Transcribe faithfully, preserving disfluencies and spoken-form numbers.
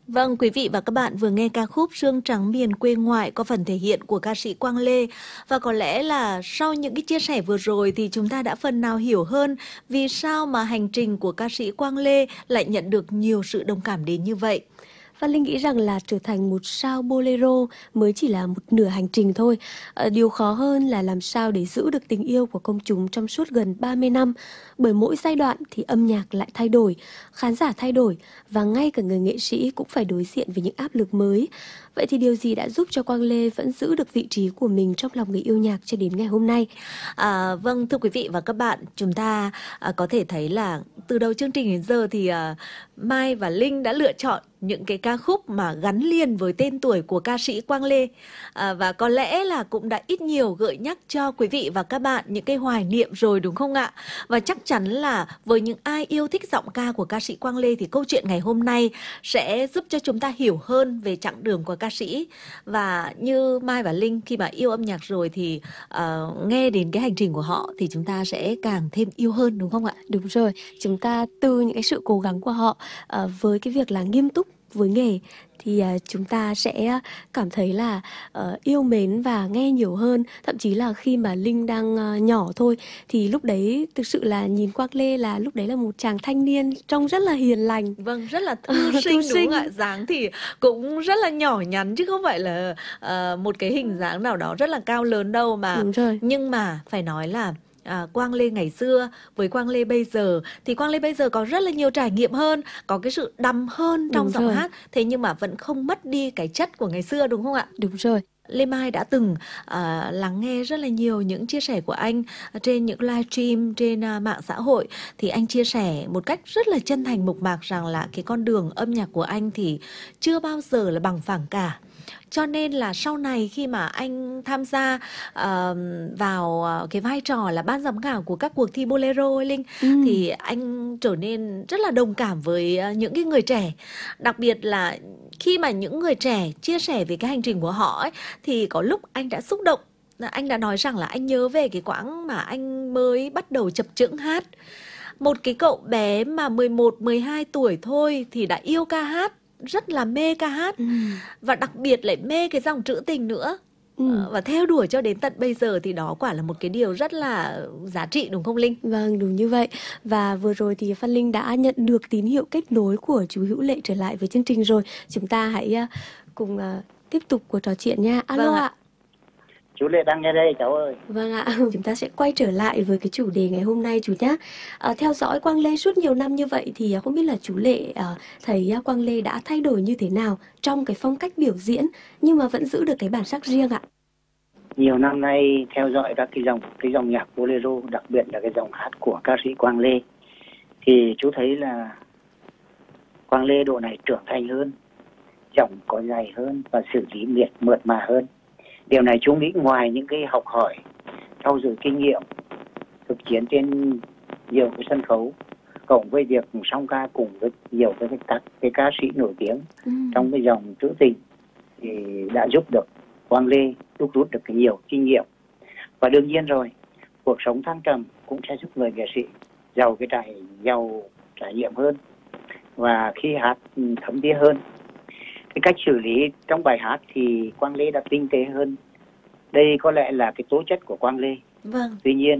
Vâng, quý vị và các bạn vừa nghe ca khúc Sương Trắng Miền Quê Ngoại có phần thể hiện của ca sĩ Quang Lê. Và có lẽ là sau những cái chia sẻ vừa rồi thì chúng ta đã phần nào hiểu hơn vì sao mà hành trình của ca sĩ Quang Lê lại nhận được nhiều sự đồng cảm đến như vậy. Và Linh nghĩ rằng là trở thành một sao bolero mới chỉ là một nửa hành trình thôi. Ờ, Điều khó hơn là làm sao để giữ được tình yêu của công chúng trong suốt gần ba mươi năm. Bởi mỗi giai đoạn thì âm nhạc lại thay đổi, khán giả thay đổi và ngay cả người nghệ sĩ cũng phải đối diện với những áp lực mới. Vậy thì điều gì đã giúp cho Quang Lê vẫn giữ được vị trí của mình trong lòng người yêu nhạc cho đến ngày hôm nay? À, vâng, thưa quý vị và các bạn, chúng ta à, có thể thấy là từ đầu chương trình đến giờ thì à, Mai và Linh đã lựa chọn những cái ca khúc mà gắn liền với tên tuổi của ca sĩ Quang Lê. À, và có lẽ là cũng đã ít nhiều gợi nhắc cho quý vị và các bạn những cái hoài niệm rồi đúng không ạ? Và chắc chắn là với những ai yêu thích giọng ca của ca sĩ Quang Lê thì câu chuyện ngày hôm nay sẽ giúp cho chúng ta hiểu hơn về chặng đường của ca sĩ. Và như Mai và Linh khi mà yêu âm nhạc rồi thì uh, nghe đến cái hành trình của họ thì chúng ta sẽ càng thêm yêu hơn đúng không ạ? Đúng rồi, chúng ta từ những cái sự cố gắng của họ uh, với cái việc là nghiêm túc với nghề thì uh, chúng ta sẽ cảm thấy là uh, yêu mến và nghe nhiều hơn. Thậm chí là khi mà Linh đang uh, nhỏ thôi thì lúc đấy thực sự là nhìn Quang Lê là lúc đấy là một chàng thanh niên trông rất là hiền lành. Vâng, rất là thư sinh Thư đúng sinh. không ạ? Dáng thì cũng rất là nhỏ nhắn chứ không phải là uh, một cái hình dáng nào đó rất là cao lớn đâu mà. Đúng rồi. Nhưng mà phải nói là À, Quang Lê ngày xưa với Quang Lê bây giờ thì Quang Lê bây giờ có rất là nhiều trải nghiệm hơn, có cái sự đằm hơn trong Đúng giọng rồi. hát, thế nhưng mà vẫn không mất đi cái chất của ngày xưa đúng không ạ? Đúng rồi. Lê Mai đã từng uh, lắng nghe rất là nhiều những chia sẻ của anh trên những livestream trên uh, mạng xã hội, thì anh chia sẻ một cách rất là chân thành mộc mạc rằng là cái con đường âm nhạc của anh thì chưa bao giờ là bằng phẳng cả. Cho nên là sau này khi mà anh tham gia uh, vào cái vai trò là ban giám khảo của các cuộc thi bolero ấy Linh, Ừ. thì anh trở nên rất là đồng cảm với những cái người trẻ. Đặc biệt là khi mà những người trẻ chia sẻ về cái hành trình của họ ấy, thì có lúc anh đã xúc động. Anh đã nói rằng là anh nhớ về cái quãng mà anh mới bắt đầu chập chững hát. Một cái cậu bé mà mười một, mười hai tuổi thôi thì đã yêu ca hát, rất là mê ca hát. Ừ. Và đặc biệt lại mê cái dòng trữ tình nữa. Ừ. Và theo đuổi cho đến tận bây giờ thì đó quả là một cái điều rất là giá trị đúng không Linh? Vâng, đúng như vậy. Và vừa rồi thì Phan Linh đã nhận được tín hiệu kết nối của chú Hữu Lệ trở lại với chương trình rồi. Chúng ta hãy uh, cùng uh, tiếp tục cuộc trò chuyện nha. Alo Vâng ạ. ạ. Chú Lệ đang nghe đây cháu ơi. Vâng ạ, chúng ta sẽ quay trở lại với cái chủ đề ngày hôm nay chú nhé. À, theo dõi Quang Lê suốt nhiều năm như vậy thì không biết là chú Lệ à, thấy Quang Lê đã thay đổi như thế nào trong cái phong cách biểu diễn nhưng mà vẫn giữ được cái bản sắc riêng ạ? Nhiều năm nay theo dõi các cái dòng cái dòng nhạc bolero, đặc biệt là cái dòng hát của ca sĩ Quang Lê, thì chú thấy là Quang Lê độ này trưởng thành hơn, giọng có dày hơn và xử lý miệt mượt mà hơn. Điều này chú nghĩ ngoài những cái học hỏi, trau dồi kinh nghiệm, thực chiến trên nhiều cái sân khấu, cộng với việc song ca cùng với nhiều cái các cái ca sĩ nổi tiếng Ừ. trong cái dòng trữ tình thì đã giúp được Quang Lê đúc rút được cái nhiều kinh nghiệm. Và đương nhiên rồi, cuộc sống thăng trầm cũng sẽ giúp người nghệ sĩ giàu cái trải giàu trải nghiệm hơn và khi hát thấm thía hơn. Cái cách xử lý trong bài hát thì Quang Lê đã tinh tế hơn. Đây có lẽ là cái tố chất của Quang Lê. Vâng. Tuy nhiên